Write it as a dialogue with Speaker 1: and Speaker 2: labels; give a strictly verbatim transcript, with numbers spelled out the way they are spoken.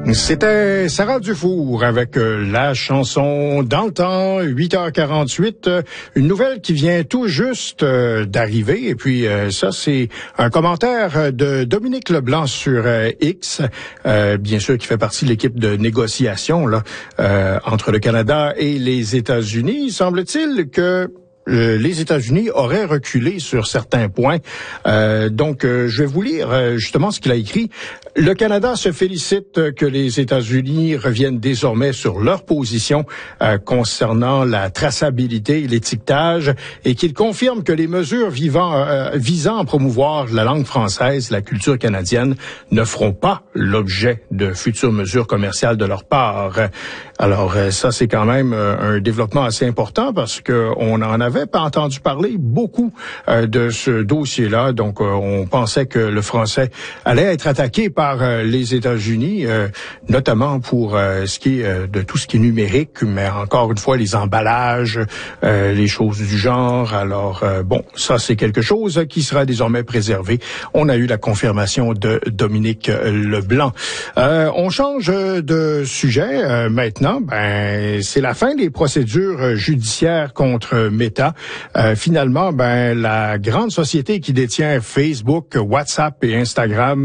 Speaker 1: C'était Sarah Dufour avec euh, la chanson Dans le temps, huit heures quarante-huit, euh, une nouvelle qui vient tout juste euh, d'arriver. Et puis euh, ça, c'est un commentaire de Dominique Leblanc sur euh, X, euh, bien sûr qui fait partie de l'équipe de négociation là euh, entre le Canada et les États-Unis. Semble-t-il que Euh, les États-Unis auraient reculé sur certains points. Euh, donc, euh, je vais vous lire euh, justement ce qu'il a écrit. Le Canada se félicite que les États-Unis reviennent désormais sur leur position euh, concernant la traçabilité et l'étiquetage et qu'il confirme que les mesures vivant, euh, visant à promouvoir la langue française, la culture canadienne, ne feront pas l'objet de futures mesures commerciales de leur part. Alors, euh, ça, c'est quand même euh, un développement assez important parce que on en avait pas entendu parler beaucoup euh, de ce dossier-là. Donc, euh, on pensait que le français allait être attaqué par euh, les États-Unis, euh, notamment pour euh, ce qui est euh, de tout ce qui est numérique, mais encore une fois, les emballages, euh, les choses du genre. Alors, euh, bon, ça, c'est quelque chose qui sera désormais préservé. On a eu la confirmation de Dominique Leblanc. Euh, on change de sujet euh, maintenant. Ben, c'est la fin des procédures judiciaires contre Meta. Euh, finalement, ben la grande société qui détient Facebook, WhatsApp et Instagram